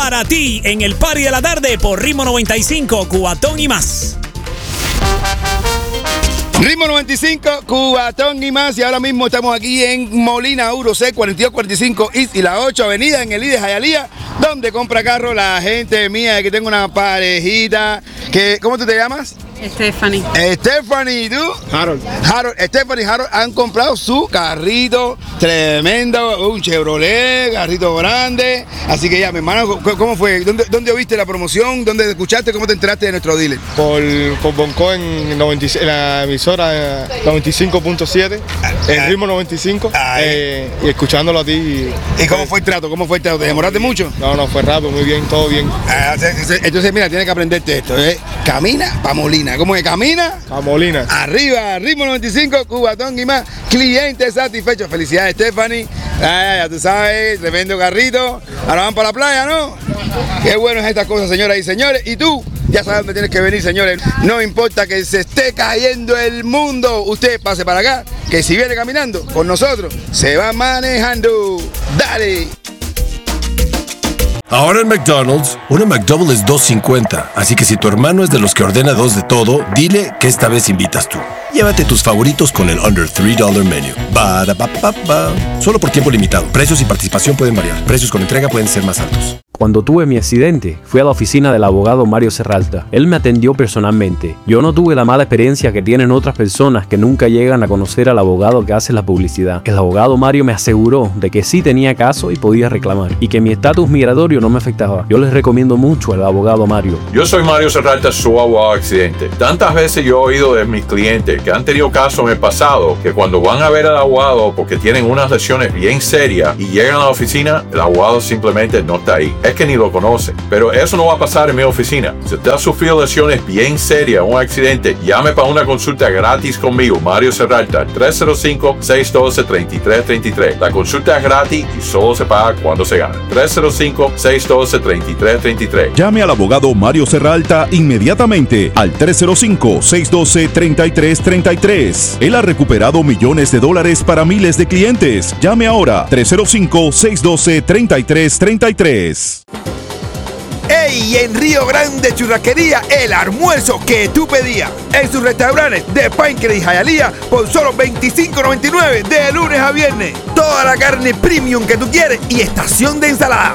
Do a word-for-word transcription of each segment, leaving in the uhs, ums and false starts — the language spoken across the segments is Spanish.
Para ti, en el Party de la Tarde por Ritmo noventa y cinco, Cubatón y más. Ritmo noventa y cinco, Cubatón y más. Y ahora mismo estamos aquí en Molina, Euro C, cuarenta y dos cuarenta y cinco East y la ocho Avenida, en el I D E Hialeah, donde compra carro la gente mía, que tengo una parejita. Que, ¿cómo tú te llamas? Stephanie. Stephanie, ¿y tú? Harold. Harold, Stephanie y Harold han comprado su carrito tremendo, un Chevrolet, carrito grande. Así que ya, mi hermano, ¿cómo fue? ¿Dónde, dónde viste la promoción? ¿Dónde escuchaste? ¿Cómo te enteraste de nuestro dealer? Por, por Bonco en, noventa, en la emisora noventa y cinco punto siete, en Ritmo noventa y cinco, eh, y escuchándolo a ti. ¿Y, ¿Y cómo fue el trato? ¿Cómo fue el trato? ¿Te demoraste mucho? No, no, fue rápido, muy bien, todo bien. Ah, entonces, mira, tienes que aprenderte esto, ¿eh? Camina pa' Molina. ¿Cómo es? Camina pa' Molina. Arriba, Ritmo noventa y cinco, Cubatón y más. Clientes satisfechos. Felicidades, Stephanie. Ah, ya tú sabes, tremendo carrito. Ahora van para la playa, ¿no? Qué bueno es estas cosas, señoras y señores. Y tú, ya sabes dónde tienes que venir, señores. No importa que se esté cayendo el mundo, usted pase para acá, que si viene caminando con nosotros, se va manejando. ¡Dale! Ahora en McDonald's, una McDouble es dos cincuenta, así que si tu hermano es de los que ordena dos de todo, dile que esta vez invitas tú. Llévate tus favoritos con el Under tres dólares Menu. Ba-da-ba-ba-ba. Solo por tiempo limitado. Precios y participación pueden variar. Precios con entrega pueden ser más altos. Cuando tuve mi accidente, fui a la oficina del abogado Mario Serralta. Él me atendió personalmente. Yo no tuve la mala experiencia que tienen otras personas que nunca llegan a conocer al abogado que hace la publicidad. El abogado Mario me aseguró de que sí tenía caso y podía reclamar, y que mi estatus migratorio no me afectaba. Yo les recomiendo mucho al abogado Mario. Yo soy Mario Serralta, su abogado accidente. Tantas veces yo he oído de mis clientes que han tenido casos en el pasado, que cuando van a ver al abogado porque tienen unas lesiones bien serias y llegan a la oficina, el abogado simplemente no está ahí. Es que ni lo conocen. Pero eso no va a pasar en mi oficina. Si usted ha sufrido lesiones bien serias, un accidente, llame para una consulta gratis conmigo, Mario Serralta, tres cero cinco, seis uno dos, tres tres tres tres. La consulta es gratis y solo se paga cuando se gana. tres cero cinco, seis uno dos, tres tres tres tres. Llame al abogado Mario Serralta inmediatamente al tres cero cinco, seis uno dos, tres tres tres tres. Él ha recuperado millones de dólares para miles de clientes. Llame ahora, tres cero cinco, seis uno dos, tres tres tres tres. ¡Ey! En Río Grande Churrasquería, el almuerzo que tú pedías. En sus restaurantes de Pinecrest y Hialeah por solo veinticinco noventa y nueve de lunes a viernes. Toda la carne premium que tú quieres y estación de ensalada.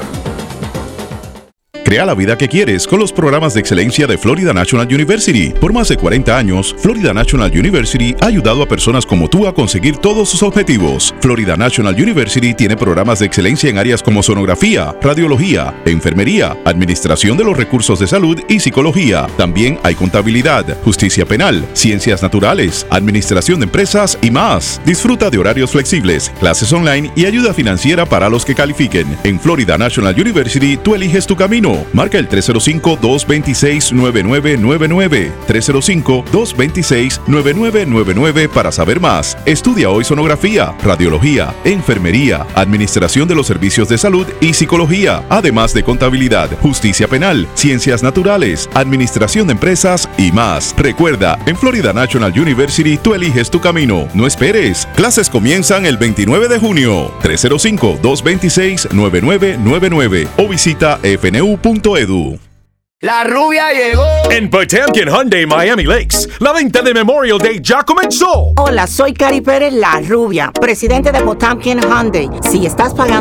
Crea la vida que quieres con los programas de excelencia de Florida National University. Por más de cuarenta años, Florida National University ha ayudado a personas como tú a conseguir todos sus objetivos. Florida National University tiene programas de excelencia en áreas como sonografía, radiología, enfermería, administración de los recursos de salud y psicología. También hay contabilidad, justicia penal, ciencias naturales, administración de empresas y más. Disfruta de horarios flexibles, clases online y ayuda financiera para los que califiquen. En Florida National University, tú eliges tu camino. Marca el tres cero cinco, dos dos seis, nueve nueve nueve nueve, tres cero cinco, dos dos seis, nueve nueve nueve nueve para saber más. Estudia hoy sonografía, radiología, enfermería, administración de los servicios de salud y psicología, además de contabilidad, justicia penal, ciencias naturales, administración de empresas y más. Recuerda, en Florida National University tú eliges tu camino. No esperes. Clases comienzan el veintinueve de junio. tres cero cinco, dos dos seis, nueve nueve nueve nueve o visita f n u punto e d u. La rubia llegó. En Potemkin Hyundai Miami Lakes, la venta de Memorial Day ya comenzó. Hola, soy Cari Pérez, la rubia, presidente de Potemkin Hyundai. Si estás pagando